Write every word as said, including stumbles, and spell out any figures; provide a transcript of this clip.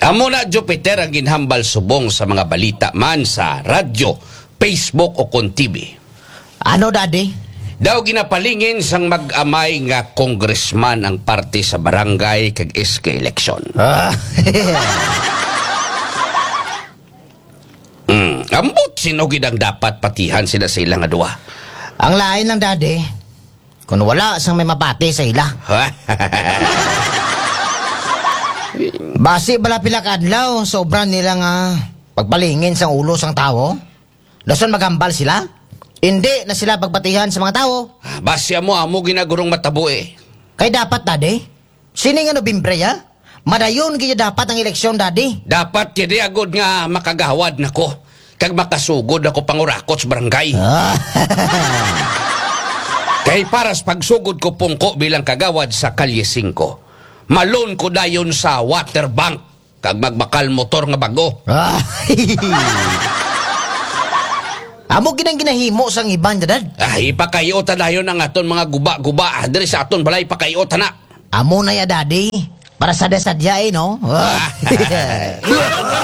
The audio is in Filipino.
Amo na Jupiter ang ginhambal subong sa mga balita man sa radyo, Facebook o kon T V. Ano, Daddy? Daw ginapalingin sang mag-amay nga congressman ang parte sa barangay kag iske eleksyon. Ah. mm, ambot sino gid ang dapat patihan sila sa ilang adwa. Ang lain lang, Daddy. Kung wala sang may mapati sa ila. Basi bala pila kadlaw, sobra nila nga pagpalingin sang ulo sang tao. Dason magambal sila. Hindi na sila pagpatihan sa mga tao. Basi mo amo ginagurong matabo eh. Kay dapat, Daddy. Sini nga Nobyembre, ya? Madayon kaya dapat ang eleksyon, Daddy. Dapat kini agod nga makagawad nako. Kag makasugod ako pangurakot sa barangay. Ah. Kay paras pagsugod ko pungko bilang kagawad sa Kalye five. Malon ko dayon sa water bank kag magbakal motor nga bago. Ah. Amo ginang ginahimo sang iban, Dad. Ah, ipakayota dayon ang aton mga guba-guba diri sa aton balay pakayota na. Amo na ya, Daddy. Para sadya-sadya eh, no? Ah.